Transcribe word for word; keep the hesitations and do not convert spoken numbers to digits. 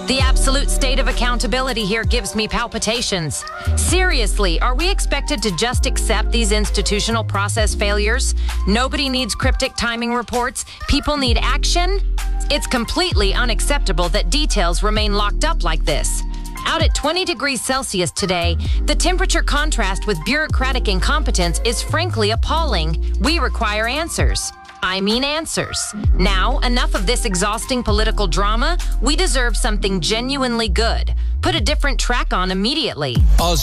The absolute state of accountability here gives me palpitations. Seriously, are we expected to just accept these institutional process failures? Nobody needs cryptic timing reports. People need action. It's completely unacceptable that details remain locked up like this. Out at twenty degrees Celsius today, the temperature contrast with bureaucratic incompetence is frankly appalling. We require answers. I mean answers. Now, enough of this exhausting political drama. We deserve something genuinely good. Put a different track on immediately. Also